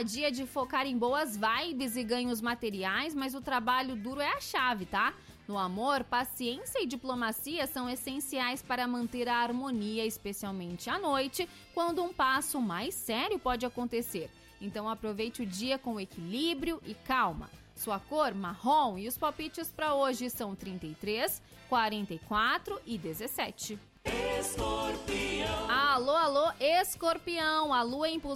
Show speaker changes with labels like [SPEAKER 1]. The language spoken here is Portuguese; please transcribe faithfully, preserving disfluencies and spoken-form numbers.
[SPEAKER 1] dia de focar em boas vibes e ganhos materiais, mas o trabalho duro é a chave, tá? No amor, paciência e diplomacia são essenciais para manter a harmonia, especialmente à noite, quando um passo mais sério pode acontecer. Então aproveite o dia com equilíbrio e calma. Sua cor, marrom, e os palpites para hoje são trinta e três, quarenta e quatro e dezessete.
[SPEAKER 2] Escorpião.
[SPEAKER 1] Alô, alô, Escorpião, a lua é impulsiva.